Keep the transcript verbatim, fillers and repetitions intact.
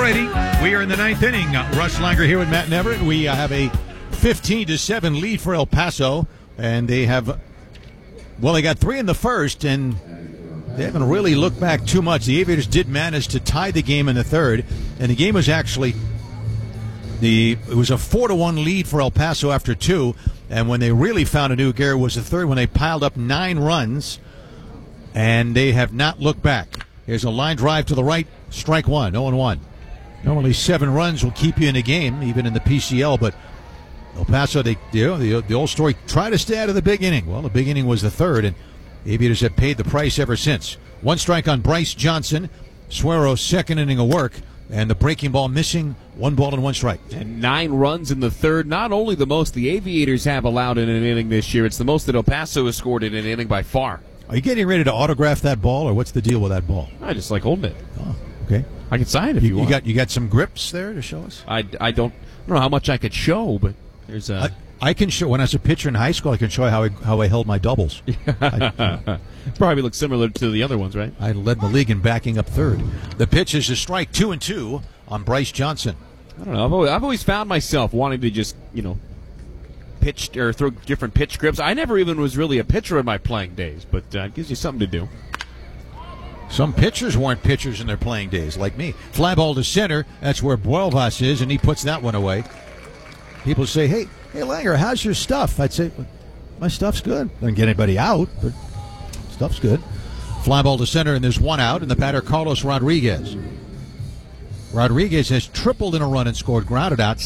Alrighty, we are in the ninth inning. Russ Langer here with Matt Neverett. We uh, have a fifteen to seven lead for El Paso, and they have, well, they got three in the first, and they haven't really looked back too much. The Aviators did manage to tie the game in the third, and the game was actually the it was a four to one lead for El Paso after two, and when they really found a new gear was the third when they piled up nine runs, and they have not looked back. Here's a line drive to the right, strike one, oh and one. Normally seven runs will keep you in a game, even in the P C L, but El Paso, they, you know, the, the old story, try to stay out of the big inning. Well, the big inning was the third, and the Aviators have paid the price ever since. One strike on Bryce Johnson. Suero's second inning of work, and the breaking ball missing, one ball and one strike. And nine runs in the third, not only the most the Aviators have allowed in an inning this year, it's the most that El Paso has scored in an inning by far. Are you getting ready to autograph that ball, or what's the deal with that ball? I just like holding it. Oh, okay. I can sign it if you, you, you want. You got, you got some grips there to show us? I, I, don't, I don't know how much I could show, but there's a... I, I can show, when I was a pitcher in high school, I can show how I, how I held my doubles. I, Probably looks similar to the other ones, right? I led the league in backing up third. The pitch is a strike, two and two on Bryce Johnson. I don't know. I've always, I've always found myself wanting to just, you know, pitch or throw different pitch grips. I never even was really a pitcher in my playing days, but uh, it gives you something to do. Some pitchers weren't pitchers in their playing days, like me. Fly ball to center. That's where Buelvas is, and he puts that one away. People say, hey, hey, Langer, how's your stuff? I'd say, my stuff's good. Doesn't get anybody out, but stuff's good. Fly ball to center, and there's one out, and the batter, Carlos Rodriguez. Rodriguez has tripled in a run and scored grounded out.